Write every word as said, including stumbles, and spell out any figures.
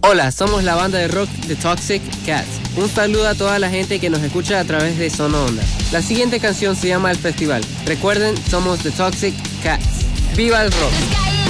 Hola, somos la banda de rock The Toxic Cats. Un saludo a toda la gente que nos escucha a través de Sono Onda. La siguiente canción se llama El Festival. Recuerden, somos The Toxic Cats. ¡Viva el rock!